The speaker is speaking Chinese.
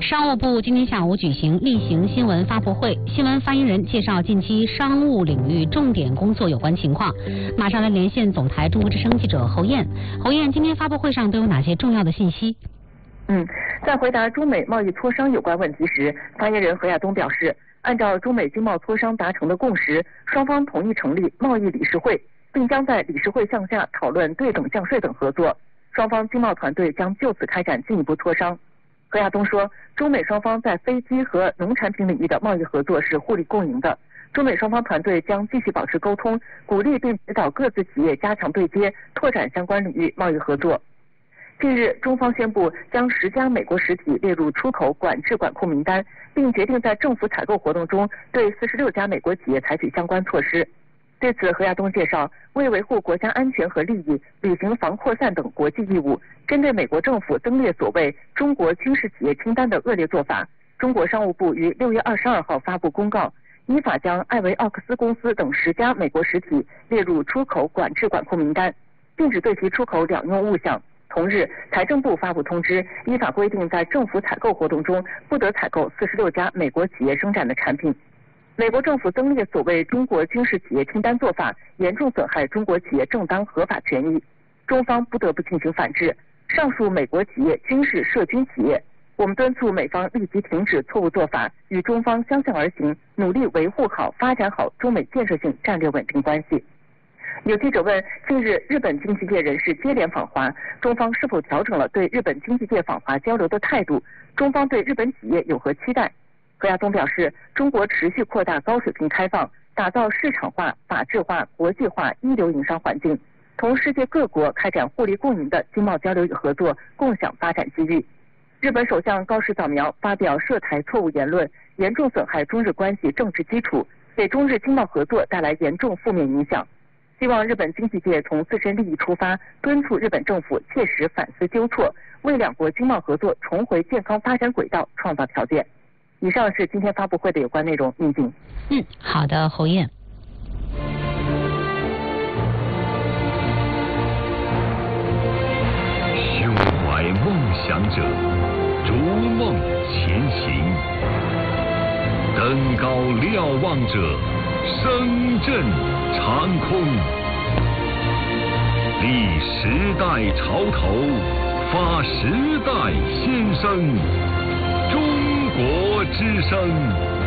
商务部今天下午举行例行新闻发布会，新闻发言人介绍近期商务领域重点工作有关情况。马上来连线总台中国之声记者侯燕。侯燕，今天发布会上都有哪些重要的信息？ 在回答中美贸易磋商有关问题时，发言人何亚东表示，按照中美经贸磋商达成的共识，双方同意成立贸易理事会，并将在理事会项下讨论对等降税等合作。双方经贸团队将就此开展进一步磋商。何亚东说，中美双方在飞机和农产品领域的贸易合作是互利共赢的。中美双方团队将继续保持沟通，鼓励并指导各自企业加强对接，拓展相关领域贸易合作。近日，中方宣布将10家美国实体列入出口管制管控名单，并决定在政府采购活动中对46家美国企业采取相关措施。对此，何亚东介绍，为维护国家安全和利益，履行防扩散等国际义务，针对美国政府增列所谓中国军事企业清单的恶劣做法，中国商务部于6月22号发布公告，依法将艾维奥克斯公司等10家美国实体列入出口管制管控名单，禁止对其出口两用物项。同日，财政部发布通知，依法规定在政府采购活动中不得采购46家美国企业生产的产品。美国政府增列所谓中国军事企业清单做法，严重损害中国企业正当合法权益，中方不得不进行反制。上述美国企业均是涉军企业，我们敦促美方立即停止错误做法，与中方相向而行，努力维护好、发展好中美建设性战略稳定关系。有记者问，近日日本经济界人士接连访华，中方是否调整了对日本经济界访华交流的态度？中方对日本企业有何期待？何亚东表示，中国持续扩大高水平开放，打造市场化、法治化、国际化一流营商环境，同世界各国开展互利共赢的经贸交流与合作，共享发展机遇。日本首相高市早苗发表涉台错误言论，严重损害中日关系政治基础，给中日经贸合作带来严重负面影响。希望日本经济界从自身利益出发，敦促日本政府切实反思纠错，为两国经贸合作重回健康发展轨道创造条件。以上是今天发布会的有关内容。宁静。 好的，侯燕。 胸怀梦想者，逐梦前行；登高瞭望者，声震长空。立时代潮头，发时代先声。中国之声。